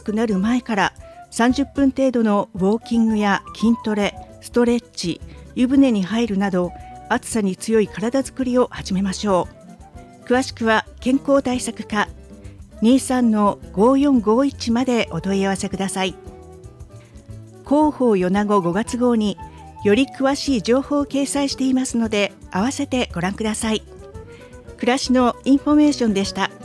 くなる前から30分程度のウォーキングや筋トレ、ストレッチ、湯船に入るなど暑さに強い体づくりを始めましょう。詳しくは健康対策課 23-5451 までお問い合わせください。広報米子5月号により詳しい情報を掲載していますので、合わせてご覧ください。暮らしのインフォメーションでした。